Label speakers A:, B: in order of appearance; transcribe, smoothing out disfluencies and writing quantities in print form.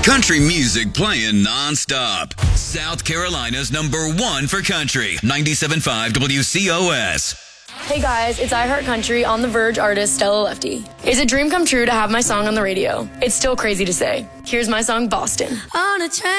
A: Country music playing non-stop. South Carolina's #1 for country. 97.5 WCOS.
B: Hey guys, it's iHeartCountry on The Verge artist Stella Lefty. It's a dream come true to have my song on the radio. It's still crazy to say. Here's my song, Boston.
C: On a train.